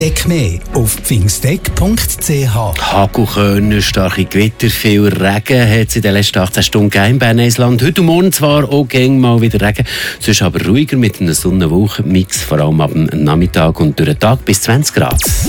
Deck mehr auf pfingstdeck.ch. Hagelkörner, starke Gewitter, viel Regen hat es in den letzten 18 Stunden gegeben im Berneisland. Heute Morgen zwar auch gäng mal wieder Regen, sonst aber ruhiger mit einem Sonnenwolkenmix, vor allem ab dem Nachmittag und durch den Tag bis 20 Grad.